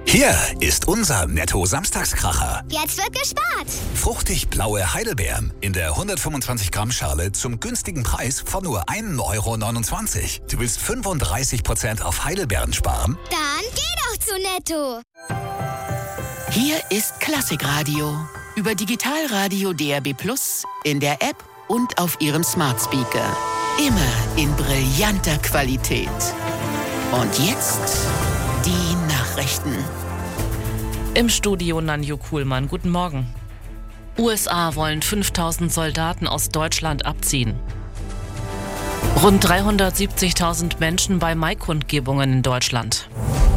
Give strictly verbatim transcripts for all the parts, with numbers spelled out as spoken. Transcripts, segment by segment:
Hier ist unser Netto-Samstagskracher. Jetzt wird gespart. Fruchtig blaue Heidelbeeren in der hundertfünfundzwanzig Gramm Schale zum günstigen Preis von nur ein Euro neunundzwanzig. Du willst fünfunddreißig Prozent auf Heidelbeeren sparen? Dann geh doch zu Netto. Hier ist Klassikradio. Über Digitalradio D A B Plus, in der App und auf Ihrem Smart Speaker. Immer in brillanter Qualität. Und jetzt die Nachrichten. Im Studio Nanju Kuhlmann. Guten Morgen. U S A wollen fünftausend Soldaten aus Deutschland abziehen. Rund dreihundertsiebzigtausend Menschen bei Mai-Kundgebungen in Deutschland.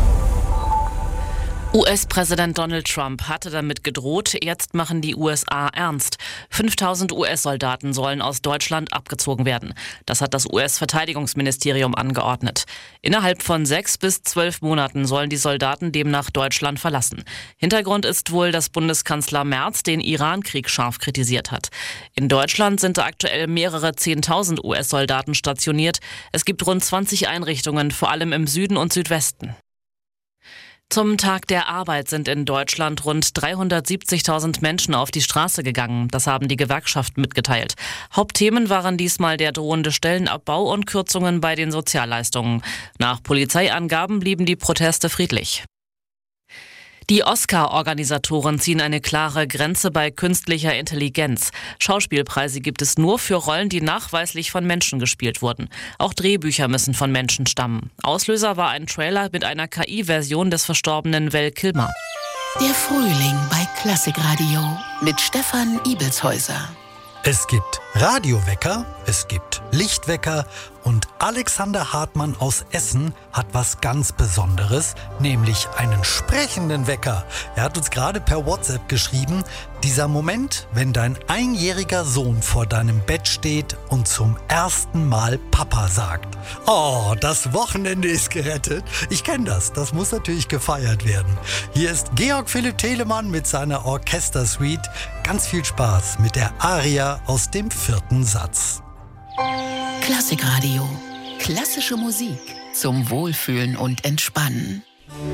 U S-Präsident Donald Trump hatte damit gedroht, jetzt machen die U S A ernst. fünftausend U S-Soldaten sollen aus Deutschland abgezogen werden. Das hat das U S-Verteidigungsministerium angeordnet. Innerhalb von sechs bis zwölf Monaten sollen die Soldaten demnach Deutschland verlassen. Hintergrund ist wohl, dass Bundeskanzler Merz den Iran-Krieg scharf kritisiert hat. In Deutschland sind aktuell mehrere zehntausend U S-Soldaten stationiert. Es gibt rund zwanzig Einrichtungen, vor allem im Süden und Südwesten. Zum Tag der Arbeit sind in Deutschland rund dreihundertsiebzigtausend Menschen auf die Straße gegangen. Das haben die Gewerkschaften mitgeteilt. Hauptthemen waren diesmal der drohende Stellenabbau und Kürzungen bei den Sozialleistungen. Nach Polizeiangaben blieben die Proteste friedlich. Die Oscar-Organisatoren ziehen eine klare Grenze bei künstlicher Intelligenz. Schauspielpreise gibt es nur für Rollen, die nachweislich von Menschen gespielt wurden. Auch Drehbücher müssen von Menschen stammen. Auslöser war ein Trailer mit einer K I-Version des verstorbenen Val Kilmer. Der Frühling bei Klassikradio mit Stefan Ibelshäuser. Es gibt Radiowecker, es gibt Lichtwecker und Alexander Hartmann aus Essen hat was ganz Besonderes, nämlich einen sprechenden Wecker. Er hat uns gerade per WhatsApp geschrieben, dieser Moment, wenn dein einjähriger Sohn vor deinem Bett steht und zum ersten Mal Papa sagt. Oh, das Wochenende ist gerettet. Ich kenne das, das muss natürlich gefeiert werden. Hier ist Georg Philipp Telemann mit seiner Orchestersuite. Ganz viel Spaß mit der Aria aus dem vierten Satz. Klassikradio. Klassische Musik zum Wohlfühlen und Entspannen.